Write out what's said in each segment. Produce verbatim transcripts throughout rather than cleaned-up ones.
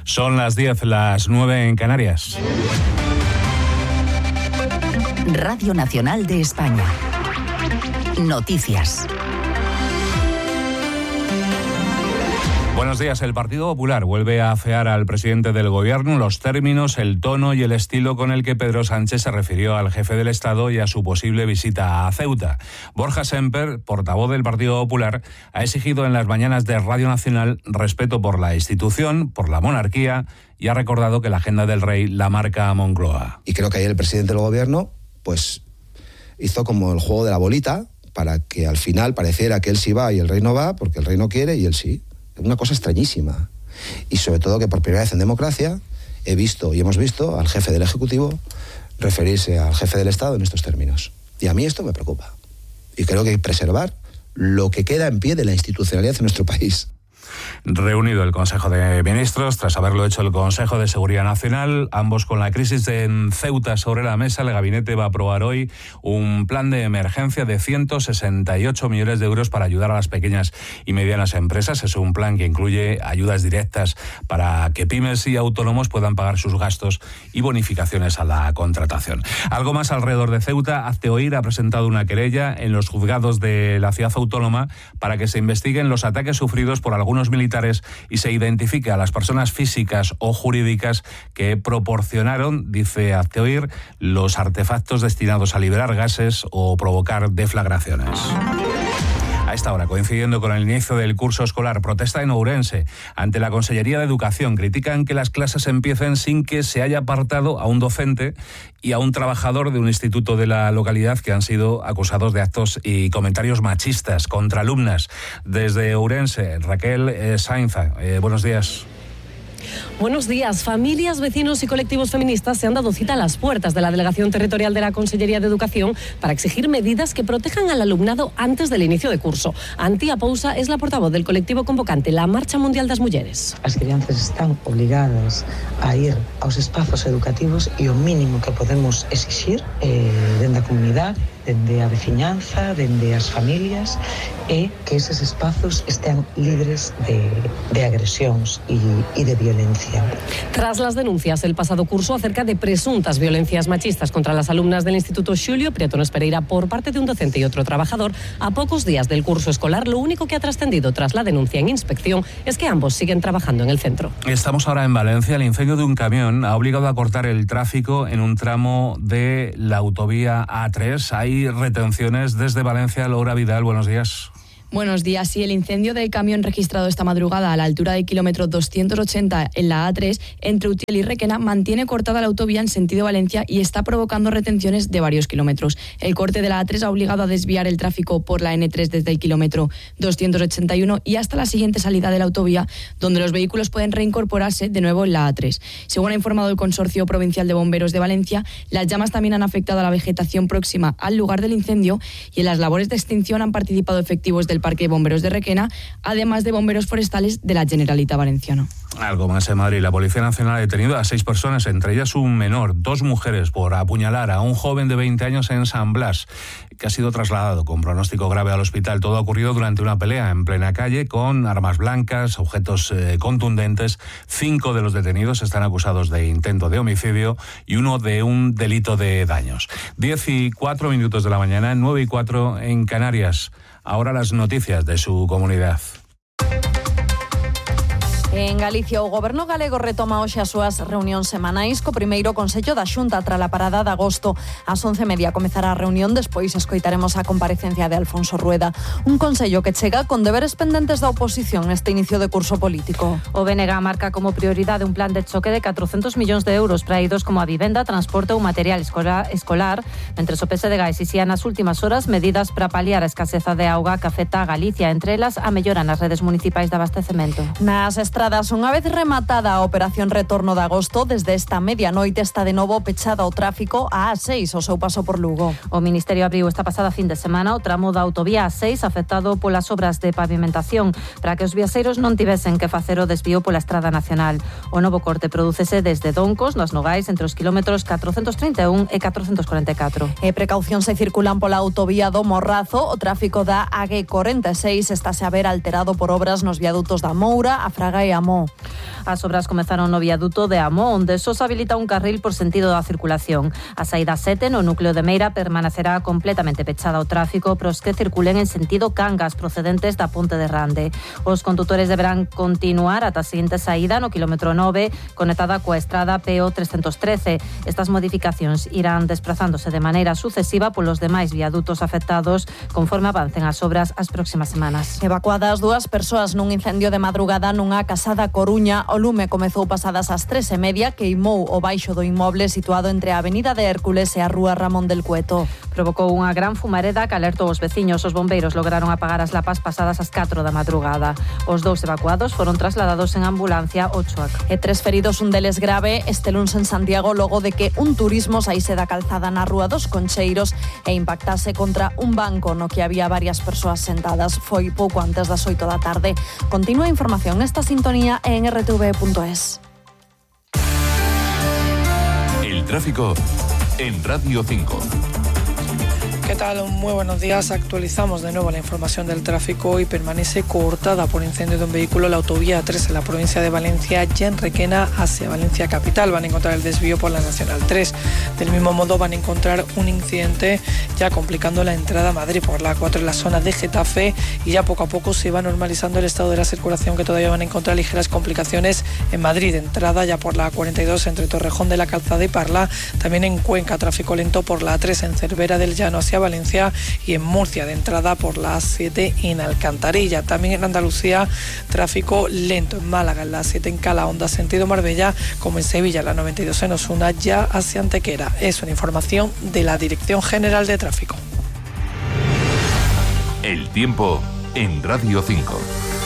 Son las diez, las nueve en Canarias. Radio Nacional de España. Noticias. Buenos días. El Partido Popular vuelve a afear al presidente del Gobierno los términos, el tono y el estilo con el que Pedro Sánchez se refirió al jefe del Estado y a su posible visita a Ceuta. Borja Semper, portavoz del Partido Popular, ha exigido en las mañanas de Radio Nacional respeto por la institución, por la monarquía, y ha recordado que la agenda del rey la marca Moncloa. Y creo que ayer el presidente del Gobierno pues hizo como el juego de la bolita para que al final pareciera que él sí va y el rey no va, porque el rey no quiere y él sí. Una cosa extrañísima. Y sobre todo que por primera vez en democracia he visto y hemos visto al jefe del Ejecutivo referirse al jefe del Estado en estos términos. Y a mí esto me preocupa. Y creo que hay que preservar lo que queda en pie de la institucionalidad en nuestro país. Reunido el Consejo de Ministros, tras haberlo hecho el Consejo de Seguridad Nacional, ambos con la crisis en Ceuta sobre la mesa, el gabinete va a aprobar hoy un plan de emergencia de ciento sesenta y ocho millones de euros para ayudar a las pequeñas y medianas empresas. Es un plan que incluye ayudas directas para que pymes y autónomos puedan pagar sus gastos y bonificaciones a la contratación. Algo más alrededor de Ceuta. Hazte Oír ha presentado una querella en los juzgados de la ciudad autónoma para que se investiguen los ataques sufridos por algunos militares y se identifique a las personas físicas o jurídicas que proporcionaron, dice Hazte Oír, los artefactos destinados a liberar gases o provocar deflagraciones. A esta hora, coincidiendo con el inicio del curso escolar, protesta en Ourense ante la Consellería de Educación. Critican que las clases empiecen sin que se haya apartado a un docente y a un trabajador de un instituto de la localidad que han sido acusados de actos y comentarios machistas contra alumnas. Desde Ourense, Raquel eh, Sainza, eh, buenos días. Buenos días. Familias, vecinos y colectivos feministas se han dado cita a las puertas de la Delegación Territorial de la Consellería de Educación para exigir medidas que protejan al alumnado antes del inicio de curso. Antía Pousa es la portavoz del colectivo convocante La Marcha Mundial das Mulleres. As crianzas están obligadas a ir aos espazos educativos e o mínimo que podemos exixir eh, dende a comunidade, dende a veciñanza, dende as familias, é que eses espazos estean libres de, de agresións e, e de violencia. Tras las denuncias el pasado curso acerca de presuntas violencias machistas contra las alumnas del Instituto Xulio Prietones Pereira por parte de un docente y otro trabajador, a pocos días del curso escolar, lo único que ha trascendido tras la denuncia en inspección es que ambos siguen trabajando en el centro. Estamos ahora en Valencia. El incendio de un camión ha obligado a cortar el tráfico en un tramo de la autovía A tres. Hay retenciones desde Valencia. Laura Vidal, buenos días. Buenos días. Sí, el incendio del camión registrado esta madrugada a la altura del kilómetro doscientos ochenta en la A tres entre Utiel y Requena mantiene cortada la autovía en sentido Valencia y está provocando retenciones de varios kilómetros. El corte de la A tres ha obligado a desviar el tráfico por la N tres desde el kilómetro doscientos ochenta y uno y hasta la siguiente salida de la autovía, donde los vehículos pueden reincorporarse de nuevo en la A tres. Según ha informado el Consorcio Provincial de Bomberos de Valencia, las llamas también han afectado a la vegetación próxima al lugar del incendio y en las labores de extinción han participado efectivos del Parque de Bomberos de Requena, además de bomberos forestales de la Generalitat Valenciana. Algo más en Madrid. La Policía Nacional ha detenido a seis personas, entre ellas un menor, dos mujeres, por apuñalar a un joven de veinte años en San Blas, que ha sido trasladado con pronóstico grave al hospital. Todo ha ocurrido durante una pelea en plena calle con armas blancas, objetos eh, contundentes. Cinco de los detenidos están acusados de intento de homicidio y uno de un delito de daños. Diez y cuatro minutos de la mañana, nueve y cuatro en Canarias. Ahora las noticias de su comunidad. En Galicia, o Goberno galego retoma hoxe as súas reunións semanais co primeiro Consello da Xunta tras a parada de agosto. Ás once e media comezará a reunión, despois escoitaremos a comparecencia de Alfonso Rueda. Un Consello que chega con deberes pendentes da oposición neste inicio de curso político. O B N G marca como prioridade un plan de choque de catrocentos millóns de euros para eidos como a vivenda, transporte ou material escolar, escolar mentre o P S D G exixía nas últimas horas medidas para paliar a escaseza de auga que afecta a Galicia, entre elas a mellora nas redes municipais de abastecemento. Nas estradas, unha vez rematada a operación retorno de agosto, desde esta medianoite está de novo pechada o tráfico a A seis o seu paso por Lugo. O Ministerio abriu esta pasada fin de semana o tramo da autovía A seis afectado polas obras de pavimentación para que os viaxeiros non tivesen que facer o desvío pola Estrada Nacional. O novo corte prodúcese desde Doncos, nos Nogais, entre os kilómetros catrocentos trinta e un e catrocentos corenta e catro. E precaución se circulan pola autovía do Morrazo. O tráfico da A G corenta e seis estáse a ver alterado por obras nos viadutos da Moura, a Fraga e a Mo. As obras comezaron no viaduto de Amó, onde só se habilita un carril por sentido da circulación. A saída sete no núcleo de Meira permanecerá completamente pechada ao tráfico pros que circulen en sentido Cangas procedentes da Ponte de Rande. Os condutores deberán continuar ata a seguinte saída no quilómetro nove, conectada coa estrada P O trescentos trece. Estas modificacións irán desplazándose de maneira sucesiva polos demais viadutos afectados conforme avancen as obras as próximas semanas. Evacuadas dúas persoas nun incendio de madrugada nunha casa da Coruña. O lume comezou pasadas as tres e media, queimou o baixo do inmoble situado entre a Avenida de Hércules e a Rúa Ramón del Cueto. Provocou unha gran fumareda que alertou os veciños. Os bombeiros lograron apagar as lapas pasadas as catro da madrugada. Os dous evacuados foron trasladados en ambulancia ao Chuac. E tres feridos, un deles grave, este luns en Santiago, logo de que un turismo saíse da calzada na Rúa dos Concheiros e impactase contra un banco no que había varias persoas sentadas. Foi pouco antes das oito da tarde. Continúa a información nesta sintonía en r t v punto es. El tráfico en Radio cinco. ¿Qué tal? Muy buenos días. Actualizamos de nuevo la información del tráfico y permanece cortada por incendio de un vehículo la autovía tres en la provincia de Valencia, ya en Requena hacia Valencia capital. Van a encontrar el desvío por la Nacional tres. Del mismo modo van a encontrar un incidente ya complicando la entrada a Madrid por la A cuatro en la zona de Getafe, y ya poco a poco se va normalizando el estado de la circulación, que todavía van a encontrar ligeras complicaciones en Madrid. Entrada ya por la A cuarenta y dos entre Torrejón de la Calzada y Parla. También en Cuenca tráfico lento por la A tres en Cervera del Llano hacia Valencia, y en Murcia de entrada por la A siete en Alcantarilla. También en Andalucía tráfico lento en Málaga en la A siete en Calahonda sentido Marbella, como en Sevilla la noventa y dos en Osuna ya hacia Antequera. Es una información de la Dirección General de Tráfico. El tiempo en Radio cinco.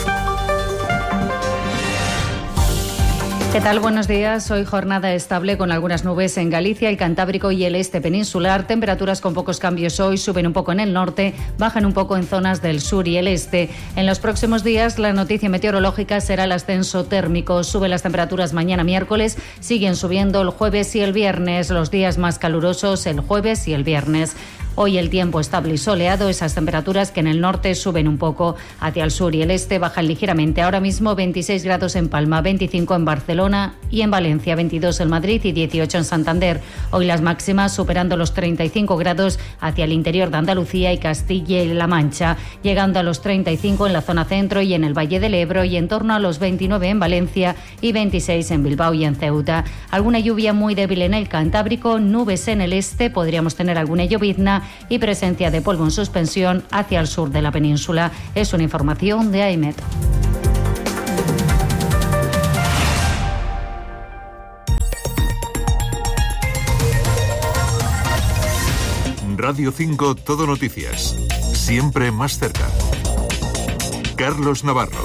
¿Qué tal? Buenos días. Hoy jornada estable con algunas nubes en Galicia, el Cantábrico y el este peninsular. Temperaturas con pocos cambios hoy, suben un poco en el norte, bajan un poco en zonas del sur y el este. En los próximos días la noticia meteorológica será el ascenso térmico. Suben las temperaturas mañana miércoles, siguen subiendo el jueves y el viernes, los días más calurosos el jueves y el viernes. Hoy el tiempo estable y soleado, esas temperaturas que en el norte suben un poco, hacia el sur y el este bajan ligeramente. Ahora mismo veintiséis grados en Palma, veinticinco en Barcelona y en Valencia, veintidós en Madrid y dieciocho en Santander. Hoy las máximas superando los treinta y cinco grados hacia el interior de Andalucía y Castilla y La Mancha, llegando a los treinta y cinco en la zona centro y en el Valle del Ebro, y en torno a los veintinueve en Valencia y veintiséis en Bilbao y en Ceuta. Alguna lluvia muy débil en el Cantábrico, nubes en el este, podríamos tener alguna llovizna y presencia de polvo en suspensión hacia el sur de la península. Es una información de AEMET. Radio cinco Todo Noticias. Siempre más cerca. Carlos Navarro.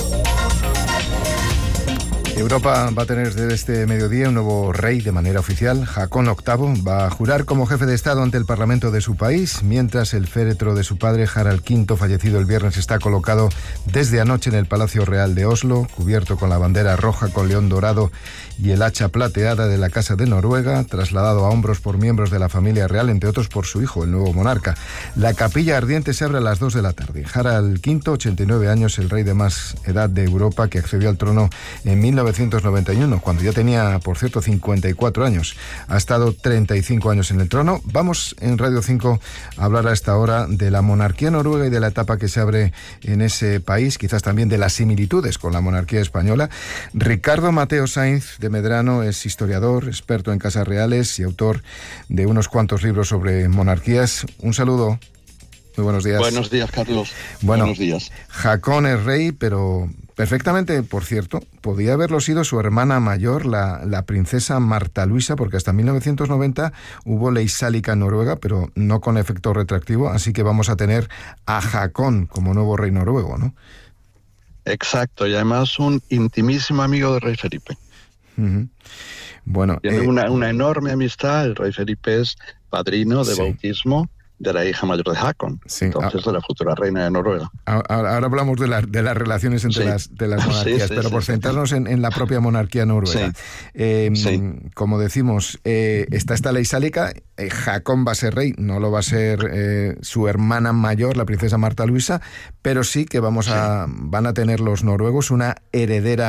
Europa va a tener desde este mediodía un nuevo rey de manera oficial. Haakon octavo va a jurar como jefe de Estado ante el Parlamento de su país, mientras el féretro de su padre, Harald quinto, fallecido el viernes, está colocado desde anoche en el Palacio Real de Oslo, cubierto con la bandera roja con león dorado y el hacha plateada de la Casa de Noruega, trasladado a hombros por miembros de la familia real, entre otros por su hijo, el nuevo monarca. La capilla ardiente se abre a las dos de la tarde. Harald quinto, ochenta y nueve años, el rey de más edad de Europa, que accedió al trono en mil novecientos noventa y uno, cuando ya tenía, por cierto, cincuenta y cuatro años. Ha estado treinta y cinco años en el trono. Vamos en Radio cinco a hablar a esta hora de la monarquía noruega y de la etapa que se abre en ese país, quizás también de las similitudes con la monarquía española. Ricardo Mateo Sainz de Medrano es historiador, experto en casas reales y autor de unos cuantos libros sobre monarquías. Un saludo. Muy buenos días. Buenos días, Carlos. Bueno, buenos días. Haakon es rey, pero perfectamente, por cierto, podía haberlo sido su hermana mayor, la, la princesa Marta Luisa, porque hasta mil novecientos noventa hubo ley sálica en Noruega, pero no con efecto retroactivo, así que vamos a tener a Haakon como nuevo rey noruego, ¿no? Exacto, y además un intimísimo amigo del rey Felipe. Uh-huh. Bueno, Tiene eh, una, una enorme amistad. El rey Felipe es padrino de sí. bautismo de la hija mayor de Haakon, sí. entonces ah, de la futura reina de Noruega. Ahora, ahora hablamos de, la, de las relaciones entre sí. las, de las monarquías, sí, sí, pero sí, por sí, centrarnos sí. En, en la propia monarquía noruega. Sí. Eh, sí. Como decimos, eh, está esta ley sálica, eh, Haakon va a ser rey, no lo va a ser eh, su hermana mayor, la princesa Marta Luisa, pero sí que vamos a, sí. van a tener los noruegos una heredera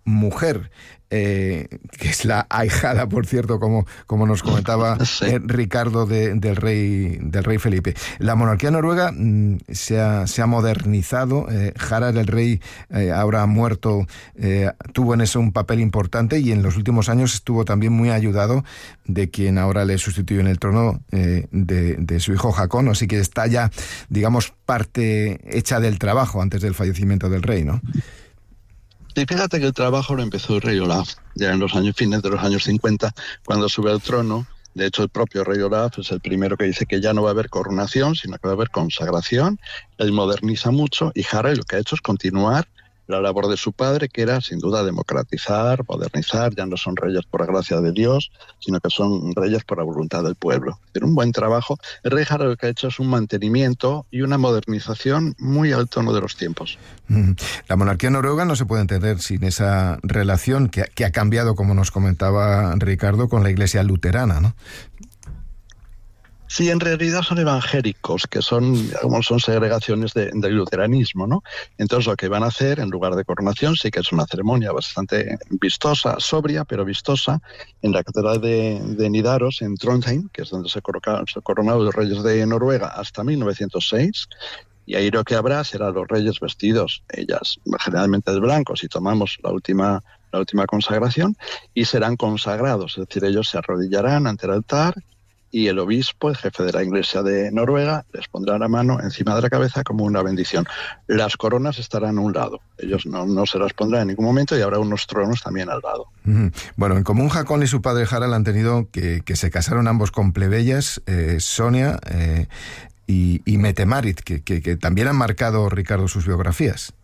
mujer, eh, que es la ahijada, por cierto, como, como nos comentaba sí. eh, Ricardo, de, del, rey, del rey Felipe. La monarquía noruega mm, se, ha, se ha modernizado. Eh, Harald, el rey, eh, ahora muerto, eh, tuvo en eso un papel importante y en los últimos años estuvo también muy ayudado de quien ahora le sustituyó en el trono, eh, de, de su hijo Haakon, así que está ya, digamos, parte hecha del trabajo antes del fallecimiento del rey, ¿no? Y fíjate que el trabajo lo empezó el rey Olaf, ya en los años fines de los años cincuenta, cuando sube al trono. De hecho, el propio rey Olaf es el primero que dice que ya no va a haber coronación, sino que va a haber consagración. Él moderniza mucho y Harald lo que ha hecho es continuar la labor de su padre, que era sin duda democratizar, modernizar. Ya no son reyes por la gracia de Dios, sino que son reyes por la voluntad del pueblo. Tiene un buen trabajo. El rey Harald lo que ha hecho es un mantenimiento y una modernización muy al tono de los tiempos. La monarquía noruega no se puede entender sin esa relación que, que ha cambiado, como nos comentaba Ricardo, con la iglesia luterana, ¿no? Sí, en realidad son evangélicos, que son, como son segregaciones de, del luteranismo, ¿no? Entonces lo que van a hacer, en lugar de coronación, sí que es una ceremonia bastante vistosa, sobria, pero vistosa, en la catedral de, de Nidaros, en Trondheim, que es donde se coronaron, se coronaron los reyes de Noruega hasta mil novecientos seis, y ahí lo que habrá será los reyes vestidos, ellas generalmente de blanco, si tomamos la última, la última consagración, y serán consagrados, es decir, ellos se arrodillarán ante el altar, y el obispo, el jefe de la Iglesia de Noruega, les pondrá la mano encima de la cabeza como una bendición. Las coronas estarán a un lado. Ellos no, no se las pondrán en ningún momento y habrá unos tronos también al lado. Bueno, en común Haakon y su padre Harald han tenido que, que se casaron ambos con plebeyas, eh, Sonia eh, y, y Mette-Marit, que, que, que también han marcado, Ricardo, sus biografías.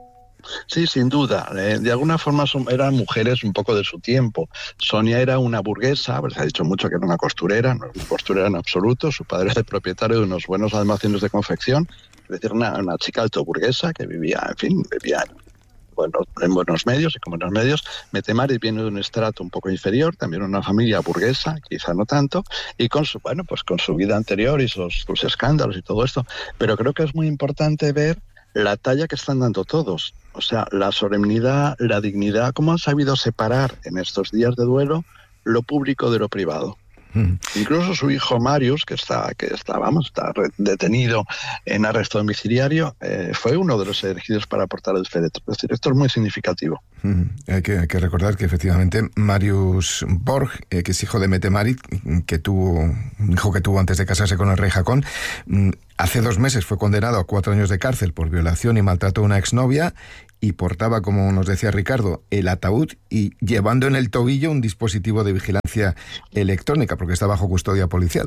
Sí, sin duda. Eh, de alguna forma son, eran mujeres un poco de su tiempo. Sonia era una burguesa, pues se ha dicho mucho que era una costurera, no era una costurera en absoluto. Su padre era el propietario de unos buenos almacenes de confección, es decir, una, una chica alto burguesa que vivía, en fin, vivía en, bueno, en buenos medios y con buenos medios. Mette-Marit viene de un estrato un poco inferior, también una familia burguesa, quizá no tanto, y con su, bueno, pues con su vida anterior y sus, sus escándalos y todo esto. Pero creo que es muy importante ver la talla que están dando todos. O sea, la solemnidad, la dignidad, cómo han sabido separar en estos días de duelo lo público de lo privado. Mm. Incluso su hijo Marius, que está, que está, vamos, está detenido en arresto domiciliario, eh, fue uno de los elegidos para aportar el féretro. Es decir, esto es muy significativo. Mm. Hay, que, hay que recordar que efectivamente Marius Borg, eh, que es hijo de Mette-Marit, que tuvo un hijo que tuvo antes de casarse con el rey Haakon, mm, hace dos meses fue condenado a cuatro años de cárcel por violación y maltrato a una exnovia y portaba, como nos decía Ricardo, el ataúd y llevando en el tobillo un dispositivo de vigilancia electrónica porque está bajo custodia policial.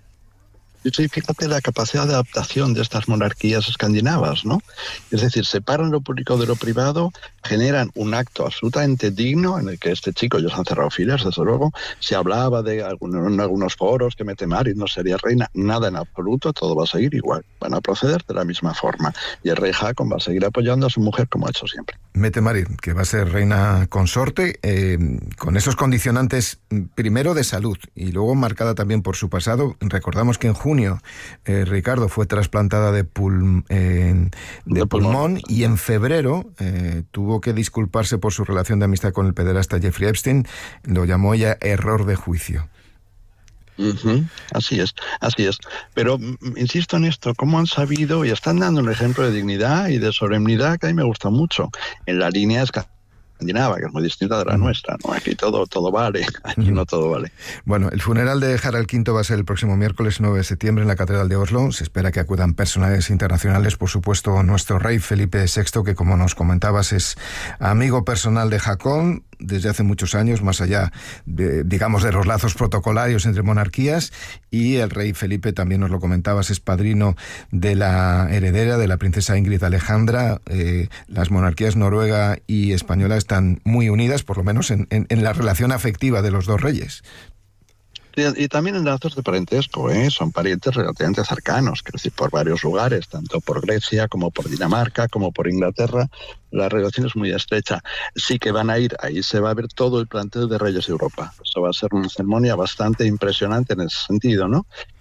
Sí, fíjate la capacidad de adaptación de estas monarquías escandinavas, ¿no? Es decir, separan lo público de lo privado, generan un acto absolutamente digno en el que este chico, ellos han cerrado filas, desde luego, se hablaba de algunos, en algunos foros que Mette-Marit no sería reina, nada en absoluto, todo va a seguir igual, van a proceder de la misma forma y el rey Haakon va a seguir apoyando a su mujer como ha hecho siempre. Mette-Marit, que va a ser reina consorte, eh, con esos condicionantes primero de salud y luego marcada también por su pasado. Recordamos que en junio, eh, Ricardo, fue trasplantada de, pul eh, de, de pulmón, pulmón y en febrero eh, tuvo que disculparse por su relación de amistad con el pederasta Jeffrey Epstein. Lo llamó ella error de juicio. Uh-huh. Así es, así es. Pero insisto en esto, cómo han sabido y están dando un ejemplo de dignidad y de solemnidad que a mí me gusta mucho. En la línea escandinava, que es muy distinta de la nuestra, ¿no? Aquí todo, todo vale, aquí no todo vale. Bueno, el funeral de Harald quinto va a ser el próximo miércoles nueve de septiembre en la Catedral de Oslo. Se espera que acudan personalidades internacionales, por supuesto nuestro rey Felipe sexto, que como nos comentabas es amigo personal de Haakon desde hace muchos años, más allá de, digamos, de los lazos protocolarios entre monarquías, y el rey Felipe, también nos lo comentabas, es padrino de la heredera, de la princesa Ingrid Alejandra. Eh, las monarquías noruega y española están muy unidas, por lo menos en, en, en la relación afectiva de los dos reyes. Y, y también en lazos de parentesco, ¿eh? Son parientes relativamente cercanos, quiero decir, por varios lugares, tanto por Grecia como por Dinamarca, como por Inglaterra. La relación es muy estrecha. Sí que van a ir, ahí se va a ver todo el plantel de Reyes de Europa. Eso va a ser una ceremonia bastante impresionante en ese sentido, ¿no?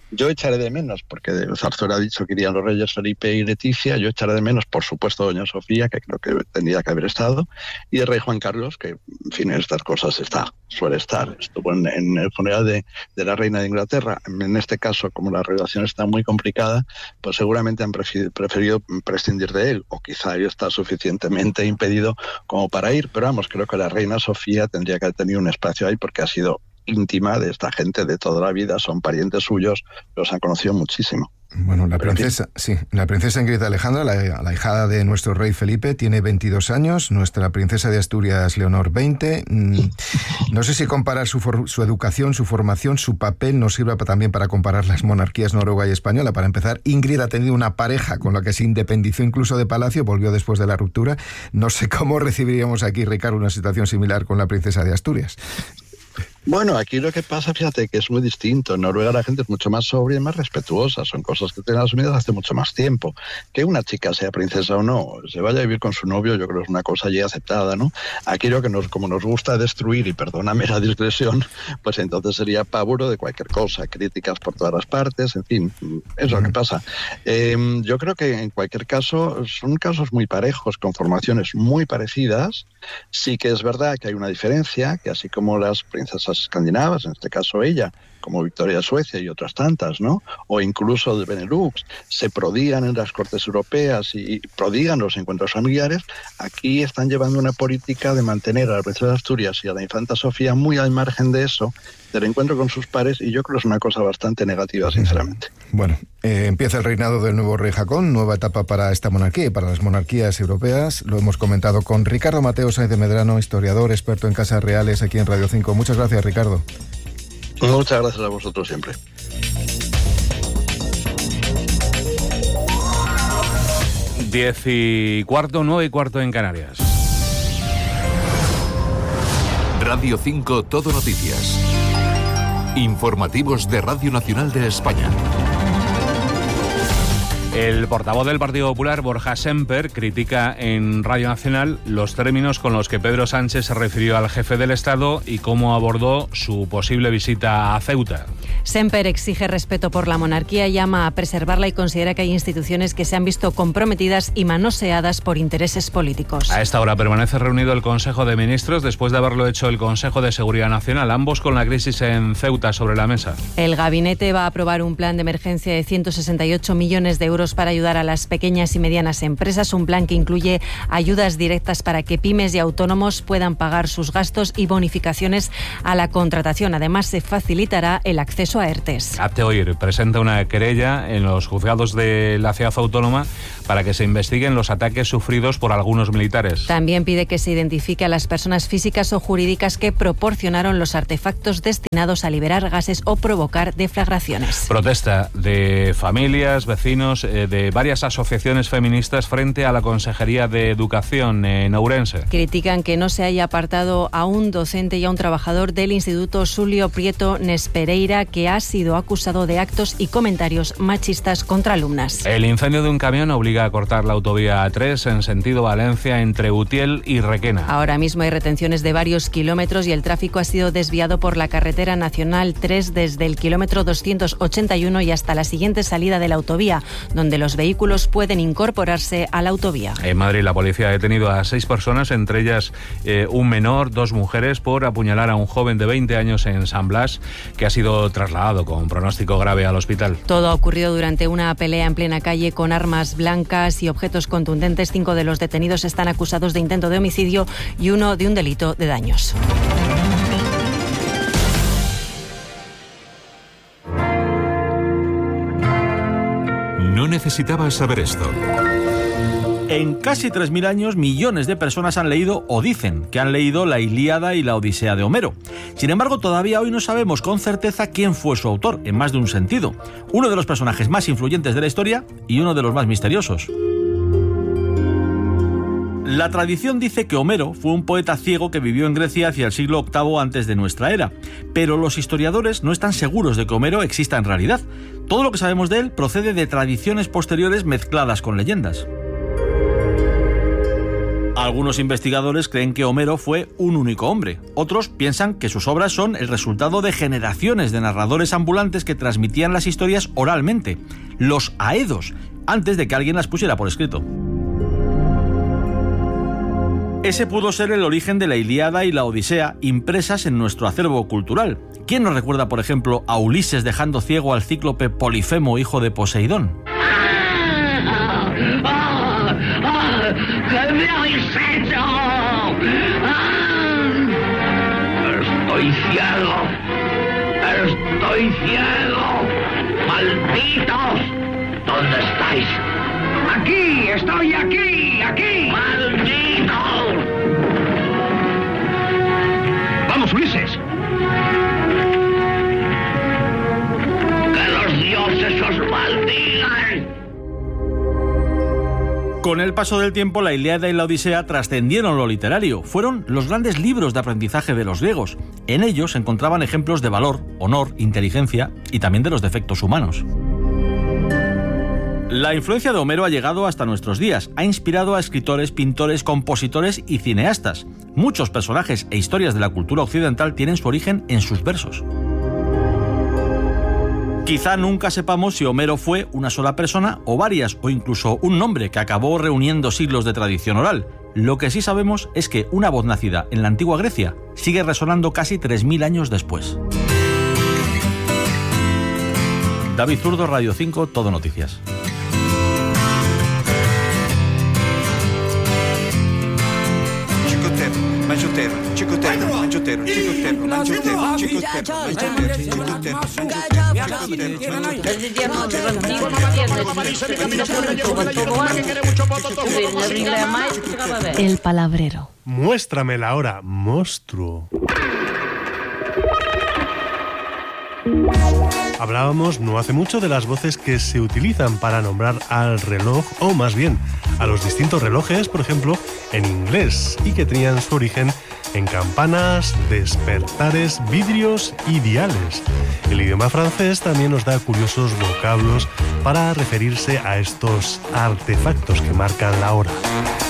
Yo echaré de menos, porque Zarzuela ha dicho que irían los reyes Felipe y Leticia, yo echaré de menos, por supuesto, doña Sofía, que creo que tendría que haber estado, y el rey Juan Carlos, que, en fin, en estas cosas está, suele estar. Estuvo en, en el funeral de, de la reina de Inglaterra. En este caso, como la relación está muy complicada, pues seguramente han preferido, preferido prescindir de él, o quizá él está suficientemente impedido como para ir, pero vamos, creo que la reina Sofía tendría que haber tenido un espacio ahí, porque ha sido íntima de esta gente de toda la vida, son parientes suyos, los han conocido muchísimo. Bueno, la princesa, sí, la princesa Ingrid Alejandra, la, la hijada de nuestro rey Felipe, tiene veintidós años, nuestra princesa de Asturias, Leonor, veinte. No sé si comparar su, for, su educación, su formación, su papel nos sirva también para comparar las monarquías noruega y española. Para empezar, Ingrid ha tenido una pareja con la que se independizó incluso de palacio, volvió después de la ruptura. No sé cómo recibiríamos aquí, Ricardo, una situación similar con la princesa de Asturias. Bueno, aquí lo que pasa, fíjate, que es muy distinto. En Noruega la gente es mucho más sobria y más respetuosa. Son cosas que tienen asumidas hace mucho más tiempo. Que una chica sea princesa o no, se vaya a vivir con su novio, yo creo que es una cosa ya aceptada, ¿no? Aquí lo que nos, como nos gusta destruir, y perdóname la digresión, pues entonces sería pavuro de cualquier cosa, críticas por todas las partes, en fin, es lo que pasa. Eh, yo creo que en cualquier caso son casos muy parejos, con formaciones muy parecidas. Sí que es verdad que hay una diferencia, que así como las princesas escandinavas, en este caso ella, como Victoria de Suecia y otras tantas, ¿no? O incluso de Benelux, se prodigan en las cortes europeas y prodigan los encuentros familiares. Aquí están llevando una política de mantener a la princesa de Asturias y a la infanta Sofía muy al margen de eso, del encuentro con sus pares, y yo creo que es una cosa bastante negativa, sinceramente. Bueno, eh, empieza el reinado del nuevo rey Jacón, nueva etapa para esta monarquía y para las monarquías europeas. Lo hemos comentado con Ricardo Mateo Sáenz de Medrano, historiador, experto en casas reales aquí en Radio cinco. Muchas gracias, Ricardo. Muchas gracias a vosotros siempre. Diez y cuarto, nueve y cuarto en Canarias. Radio cinco Todo Noticias. Informativos de Radio Nacional de España. El portavoz del Partido Popular, Borja Semper, critica en Radio Nacional los términos con los que Pedro Sánchez se refirió al jefe del Estado y cómo abordó su posible visita a Ceuta. Semper exige respeto por la monarquía, llama a preservarla y considera que hay instituciones que se han visto comprometidas y manoseadas por intereses políticos. A esta hora permanece reunido el Consejo de Ministros después de haberlo hecho el Consejo de Seguridad Nacional, ambos con la crisis en Ceuta sobre la mesa. El gabinete va a aprobar un plan de emergencia de ciento sesenta y ocho millones de euros para ayudar a las pequeñas y medianas empresas, un plan que incluye ayudas directas para que pymes y autónomos puedan pagar sus gastos y bonificaciones a la contratación. Además, se facilitará el acceso a ERTES. Hazte oír, presenta una querella en los juzgados de la ciudad autónoma para que se investiguen los ataques sufridos por algunos militares. También pide que se identifique a las personas físicas o jurídicas que proporcionaron los artefactos destinados a liberar gases o provocar deflagraciones. Protesta de familias, vecinos, eh, de varias asociaciones feministas frente a la Consejería de Educación en Ourense. Critican que no se haya apartado a un docente y a un trabajador del Instituto Xulio Prieto Nespereira, que ha sido acusado de actos y comentarios machistas contra alumnas. El incendio de un camión obliga a cortar la autovía A tres en sentido Valencia entre Utiel y Requena. Ahora mismo hay retenciones de varios kilómetros y el tráfico ha sido desviado por la carretera nacional tres desde el kilómetro doscientos ochenta y uno y hasta la siguiente salida de la autovía, donde los vehículos pueden incorporarse a la autovía. En Madrid, la policía ha detenido a seis personas, entre ellas eh, un menor, dos mujeres, por apuñalar a un joven de veinte años en San Blas, que ha sido trasladado con pronóstico grave al hospital. Todo ha ocurrido durante una pelea en plena calle con armas blancas y objetos contundentes. Cinco de los detenidos están acusados de intento de homicidio y uno de un delito de daños. No necesitabas saber esto. En casi tres mil años, millones de personas han leído o dicen que han leído la Ilíada y la Odisea de Homero. Sin embargo, todavía hoy no sabemos con certeza quién fue su autor, en más de un sentido. Uno de los personajes más influyentes de la historia y uno de los más misteriosos. La tradición dice que Homero fue un poeta ciego que vivió en Grecia hacia el siglo octavo antes de nuestra era, pero los historiadores no están seguros de que Homero exista en realidad. Todo lo que sabemos de él procede de tradiciones posteriores mezcladas con leyendas. Algunos investigadores creen que Homero fue un único hombre. Otros piensan que sus obras son el resultado de generaciones de narradores ambulantes que transmitían las historias oralmente, los aedos, antes de que alguien las pusiera por escrito. Ese pudo ser el origen de la Ilíada y la Odisea impresas en nuestro acervo cultural. ¿Quién nos recuerda, por ejemplo, a Ulises dejando ciego al cíclope Polifemo, hijo de Poseidón? ¿Qué me habéis hecho? ¡Ah! Estoy ciego. Estoy ciego. ¡Malditos! ¿Dónde estáis? Aquí, estoy aquí, aquí. ¡Malditos! Vamos, Ulises. Que los dioses os maldigan. Con el paso del tiempo, la Ilíada y la Odisea trascendieron lo literario. Fueron los grandes libros de aprendizaje de los griegos. En ellos se encontraban ejemplos de valor, honor, inteligencia y también de los defectos humanos. La influencia de Homero ha llegado hasta nuestros días. Ha inspirado a escritores, pintores, compositores y cineastas. Muchos personajes e historias de la cultura occidental tienen su origen en sus versos. Quizá nunca sepamos si Homero fue una sola persona o varias, o incluso un nombre que acabó reuniendo siglos de tradición oral. Lo que sí sabemos es que una voz nacida en la antigua Grecia sigue resonando casi tres mil años después. David Zurdo, Radio cinco, Todo Noticias. Mangiotero, chicotero, mangiotero, chicotero, mangiotero, chicotero, mangiotero. El palabrero. Muéstramela ahora, monstruo. Hablábamos no hace mucho de las voces que se utilizan para nombrar al reloj, o más bien, a los distintos relojes, por ejemplo, en inglés, y que tenían su origen en campanas, despertares, vidrios y diales. El idioma francés también nos da curiosos vocablos para referirse a estos artefactos que marcan la hora.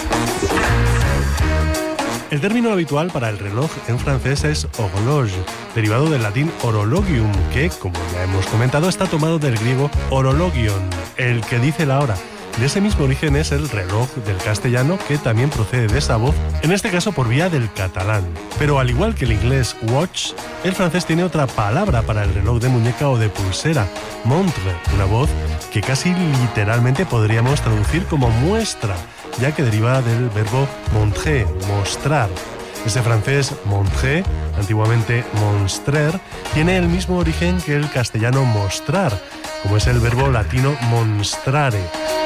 El término habitual para el reloj en francés es horloge, derivado del latín horologium, que, como ya hemos comentado, está tomado del griego horologion, el que dice la hora. De ese mismo origen es el reloj del castellano, que también procede de esa voz, en este caso por vía del catalán. Pero al igual que el inglés watch, el francés tiene otra palabra para el reloj de muñeca o de pulsera, montre, una voz que casi literalmente podríamos traducir como muestra, ya que deriva del verbo montrer, mostrar. Ese francés montrer, antiguamente monstrer, tiene el mismo origen que el castellano mostrar, como es el verbo latino monstrare.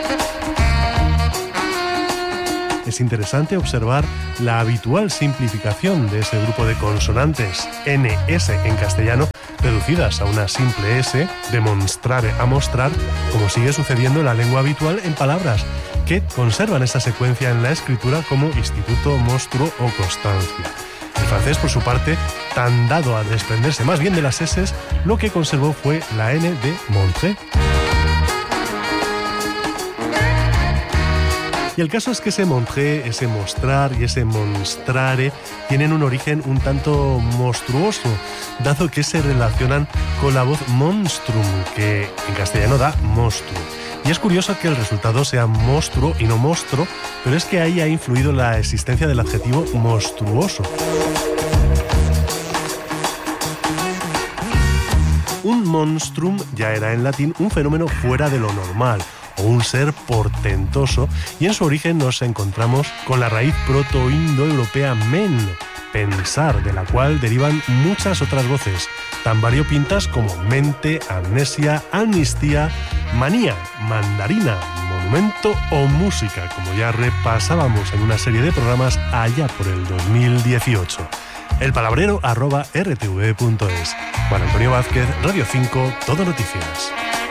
Es interesante observar la habitual simplificación de ese grupo de consonantes ene ese en castellano, reducidas a una simple S, de monstrare a mostrar, como sigue sucediendo en la lengua habitual en palabras que conservan esa secuencia en la escritura como instituto, monstruo o constancia. El francés, por su parte, tan dado a desprenderse más bien de las S, lo que conservó fue la N de montrer. Y el caso es que ese montrer, ese mostrar y ese monstrare tienen un origen un tanto monstruoso, dado que se relacionan con la voz monstrum, que en castellano da monstruo. Y es curioso que el resultado sea monstruo y no monstruo, pero es que ahí ha influido la existencia del adjetivo monstruoso. Un monstrum ya era en latín un fenómeno fuera de lo normal, o un ser portentoso, y en su origen nos encontramos con la raíz proto-indoeuropea men, pensar, de la cual derivan muchas otras voces, tan variopintas como mente, amnesia, amnistía, manía, mandarina, monumento o música, como ya repasábamos en una serie de programas allá por el dos mil dieciocho. El palabrero arroba r t v punto es. Juan Antonio Vázquez, Radio cinco, Todo Noticias.